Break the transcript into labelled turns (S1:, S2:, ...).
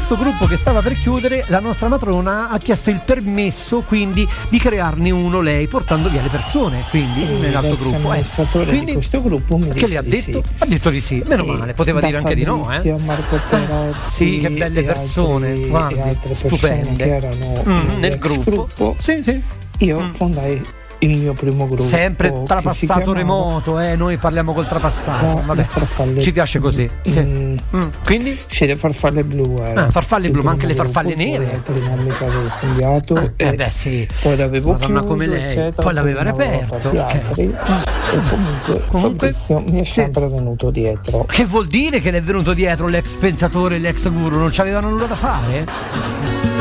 S1: questo gruppo che stava per chiudere, la nostra matrona ha chiesto il permesso quindi di crearne uno lei, portando via le persone, quindi nell'altro gruppo. Quindi
S2: di questo gruppo mi
S1: che le ha detto?
S2: sì.
S1: Ha detto di sì, meno male, poteva dire anche di no,
S2: Marco Perozzi,
S1: sì, che belle persone, guardi, stupende,
S2: che erano
S1: nel gruppo. Sì.
S2: Io fondai il mio primo gruppo,
S1: sempre trapassato remoto, noi parliamo col trapassato, vabbè, ci piace così, sì. Quindi?
S2: Sì, le farfalle blu,
S1: farfalle blu, ma anche le farfalle nere.
S2: Prima mica avevo cambiato,
S1: beh sì,
S2: poi l'avevo
S1: Madonna
S2: chiuso,
S1: come lei,
S2: eccetera,
S1: poi l'aveva riaperto,
S2: e comunque mi è sempre venuto dietro.
S1: Che vuol dire che le è venuto dietro l'ex pensatore, l'ex guru? Non c'avevano nulla da fare?